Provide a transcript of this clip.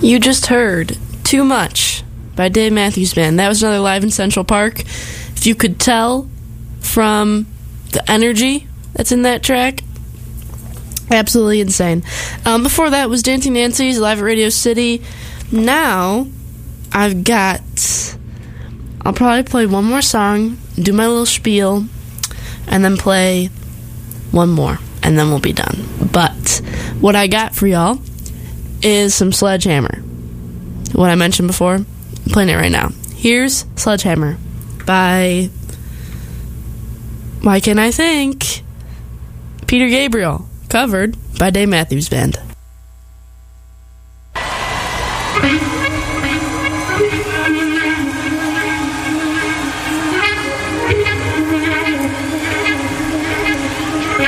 You just heard Too Much by Dave Matthews Band. That was another live in Central Park. If you could tell from the energy that's in that track, absolutely insane. Before that was Dancing Nancy's live at Radio City. Now I'll probably play one more song, do my little spiel, and then play one more, and then we'll be done. But what I got for y'all is some Sledgehammer. What I mentioned before, I'm playing it right now. Here's Sledgehammer by, why can't I think, Peter Gabriel, covered by Dave Matthews Band.